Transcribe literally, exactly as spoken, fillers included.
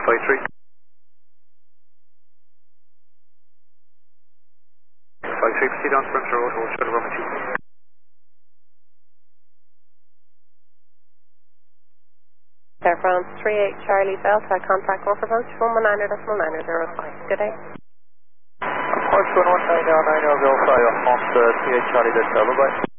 five three. five three, proceed on perimeter road, hold shuttle runway two. Air France three eight Charlie Delta, contact over approach one one nine decimal nine zero five. Good day. Approach one one nine zero nine zero five on uh, three eight Charlie Delta, bye bye.